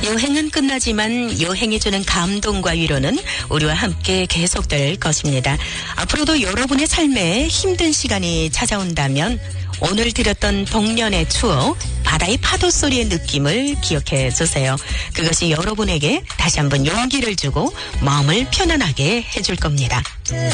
여행은 끝나지만 여행이 주는 감동과 위로는 우리와 함께 계속될 것입니다. 앞으로도 여러분의 삶에 힘든 시간이 찾아온다면 오늘 드렸던 동년의 추억, 바다의 파도 소리의 느낌을 기억해 주세요. 그것이 여러분에게 다시 한번 용기를 주고 마음을 편안하게 해줄 겁니다.